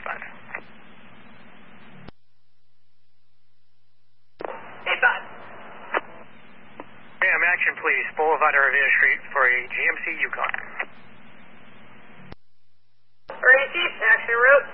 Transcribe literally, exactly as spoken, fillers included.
five. eight five. Ma'am, action please. Boulevard Revere Street for a G M C Yukon. Early Chief, action route.